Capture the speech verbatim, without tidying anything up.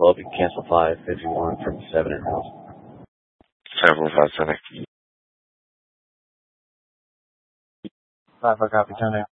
twelve, you can cancel five if you want from seven and out. seven four five, Tony. Five, I copy, Tony.